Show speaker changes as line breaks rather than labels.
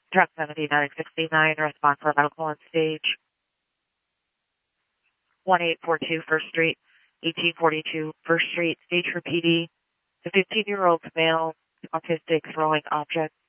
Truck 7969, respond for medical on stage. 1842 First Street, 1842 First Street, stage for PD. The 15-year-old male, autistic, throwing objects.